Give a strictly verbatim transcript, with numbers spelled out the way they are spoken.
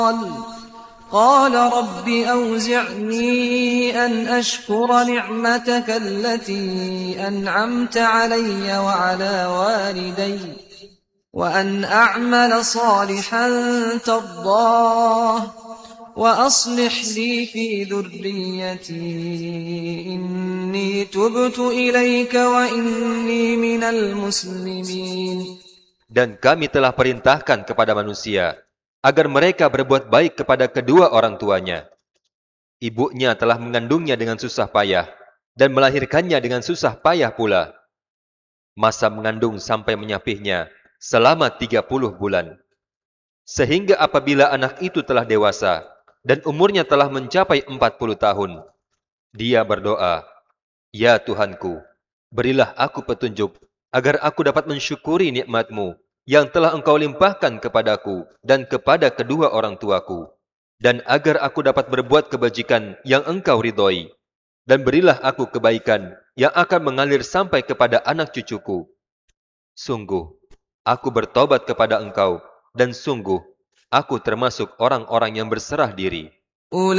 قال رب أوزعني أن أشكر نعمتك التي أنعمت علي وعلى والدي وأن أعمل صالحا ترضاه وأصلح لي في ذريتي إني تبت إليك وإني من المسلمين. Dan kami telah perintahkan kepada manusia agar mereka berbuat baik kepada kedua orang tuanya. Ibunya telah mengandungnya dengan susah payah dan melahirkannya dengan susah payah pula. Masa mengandung sampai menyapihnya selama tiga puluh bulan. Sehingga apabila anak itu telah dewasa dan umurnya telah mencapai empat puluh tahun, dia berdoa, "Ya Tuhanku, berilah aku petunjuk agar aku dapat mensyukuri nikmat-Mu yang telah Engkau limpahkan kepadaku dan kepada kedua orang tuaku, dan agar aku dapat berbuat kebajikan yang Engkau ridhoi, dan berilah aku kebaikan yang akan mengalir sampai kepada anak cucuku. Sungguh, aku bertobat kepada Engkau, dan sungguh, aku termasuk orang-orang yang berserah diri."